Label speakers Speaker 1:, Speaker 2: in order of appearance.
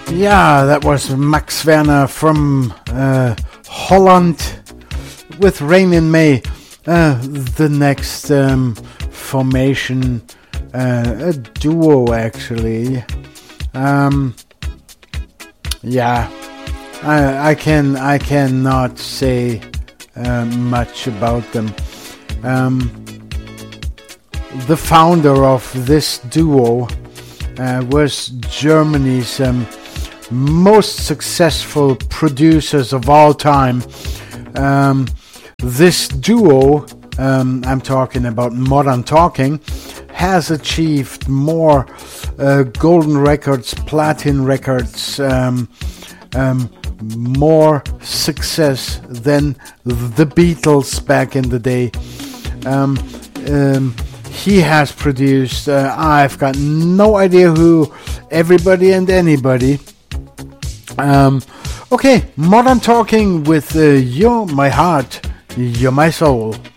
Speaker 1: Yeah, that was Max Werner from Holland with Rain in May. The next formation, a duo actually. Yeah, I cannot say much about them. The founder of this duo was Germany's most successful producers of all time. This duo, I'm talking about Modern Talking, has achieved more golden records, platinum records, more success than the Beatles back in the day. He has produced, I've got no idea who, everybody and anybody. Okay, Modern Talking with You're My Heart, You're My Soul.